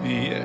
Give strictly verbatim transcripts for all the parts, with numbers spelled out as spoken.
nije.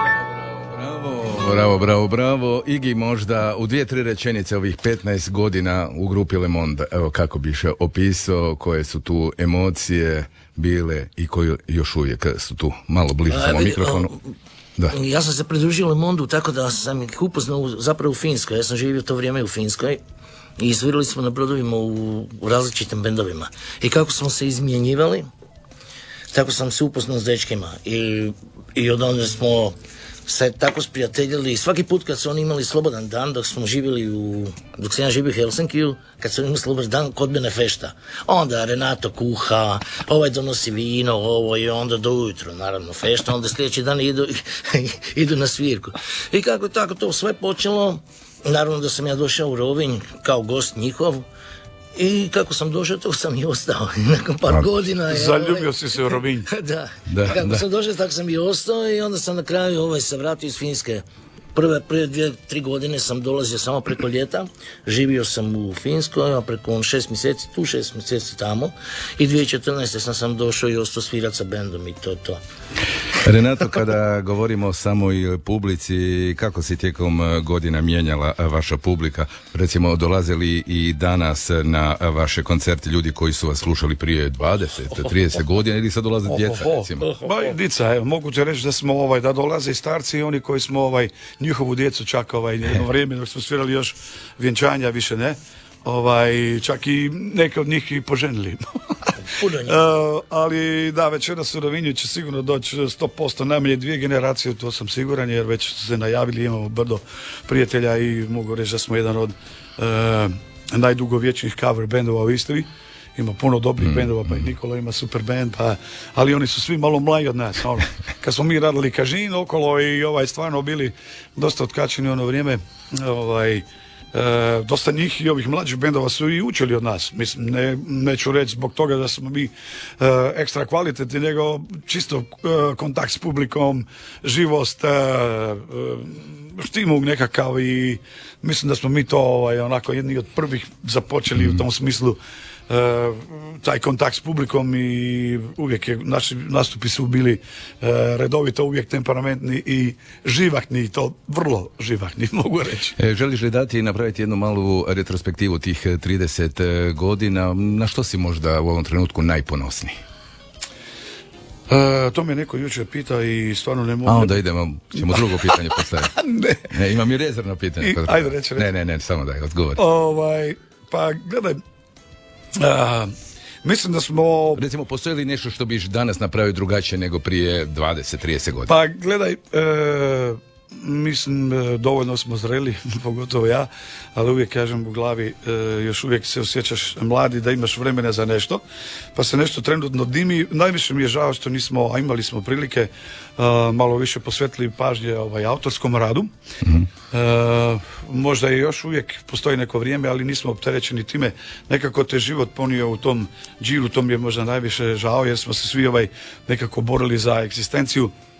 Bravo, bravo, bravo. Igi, možda u dvije, tri rečenice ovih petnaest godina u grupi Le Monde, evo kako biš opisao, koje su tu emocije bile i koje još uvijek su tu, malo bliže samo mikrofonu. Da. Ja sam se pridružio Le Mondu tako da sam ih upoznao zapravo u Finskoj. Ja sam živio to vrijeme u Finskoj i svirali smo na brodovima u, u različitim bendovima. I kako smo se izmjenjivali, tako sam se upoznao s dečkima. I, i od onda smo se tako sprijateljili. Svaki put kad su oni imali slobodan dan, dok smo živjeli u, dok sam ja živio u Helsinkiju, kad su imali slobodan dan, kod mene fešta. Onda Renato kuha, ovaj donosi vino, ovo i onda do ujutro, naravno, fešta, onda sljedeći dan idu, idu na svirku. I kako tako to sve počelo, naravno da sam ja došao u Rovinj kao gost njihov, i kako sam došao, to sam i ostao. Nakon par A, godina... Zaljubio ovaj, si se u Rovinj. da. da. Kako da. sam došao, tako sam i ostao i onda sam na kraju ovaj, se vratio iz Finske. Prve, prve dvije, tri godine sam dolazio samo preko ljeta. Živio sam u Finskoj, a preko šest mjeseci tu, šest mjeseci tamo. I dvije tisuće četrnaeste sam sam došao i ostao svirat sa bendom i to to. Renato, kada govorimo o samoj publici, kako si tijekom godina mijenjala vaša publika? Recimo, dolazili i danas na vaše koncerte ljudi koji su vas slušali prije dvadeset, trideset godina ili sad dolaze djeca, recimo? Ba, dica, evo, mogu ti reći da smo, ovaj, da dolaze i starci i oni koji smo, ovaj, njihovu djecu čak, ovaj, jedno vrijeme dok smo svirali još vjenčanja, više ne, ovaj, čak i neke od njih i poženili. uh, ali da, večeras u Rovinju će sigurno doći sto posto najmanje dvije generacije, to sam siguran, jer već su se najavili, imamo brdo prijatelja i mogu reći da smo jedan od uh, najdugovječnijih cover bendova u Istri. Ima puno dobrih mm, bendova, pa i Nikola ima super band, pa, ali oni su svi malo mlaji od nas. Ono. Kad smo mi radili Kažin okolo i ovaj, stvarno bili dosta otkačeni ono vrijeme, ovaj, E, dosta njih i ovih mlađih bendova su i učili od nas. Mislim, ne, neću reći zbog toga da smo mi e, ekstra kvalitetni, nego čisto e, kontakt s publikom, živost, e, e, štimung nekakav i mislim da smo mi to ovaj, onako jedni od prvih započeli mm. u tom smislu. Uh, taj kontakt s publikom i uvijek je, naši nastupi su bili uh, redovito, uvijek temperamentni i živahni, to vrlo živahni, mogu reći. E, želiš li dati i napraviti jednu malu retrospektivu tih trideset godina? Na što si možda u ovom trenutku najponosniji? Uh, to me neko jučer pita i stvarno ne mogu... A onda idemo, ćemo drugo pitanje postaviti. ne. ne. Imam i rezervno pitanje. I, ajde reći, reći. Ne, ne, ne, samo daj, odgovor. Ovaj, pa gledaj, Uh, mislim da smo... Recimo, postoji li nešto što biš danas napravio drugačije nego prije dvadeset trideset godina? Pa gledaj, uh, mislim, uh, dovoljno smo zreli, pogotovo ja, ali uvijek kažem u glavi, uh, još uvijek se osjećaš mladi da imaš vremena za nešto, pa se nešto trenutno dimi. Najviše mi je žao što nismo, a imali smo prilike, uh, malo više posvetili pažnje ovaj, autorskom radu. Mm-hmm. Uh, možda i još uvijek postoji neko vrijeme, ali nismo opterećeni time. Nekako te život ponio u tom džiru, to mi je možda najviše žao, jer smo se svi ovaj nekako borili za egzistenciju.